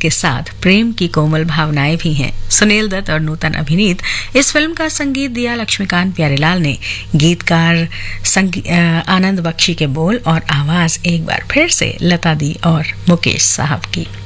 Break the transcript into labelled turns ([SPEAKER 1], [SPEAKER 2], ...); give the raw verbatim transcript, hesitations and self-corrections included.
[SPEAKER 1] के साथ प्रेम की कोमल भावनाएं भी हैं। सुनील दत्त और नूतन अभिनीत इस फिल्म का संगीत दिया लक्ष्मीकांत प्यारेलाल ने। गीतकार आनंद बख्शी के बोल और आवाज एक बार फिर से लता दी और मुकेश साहब की।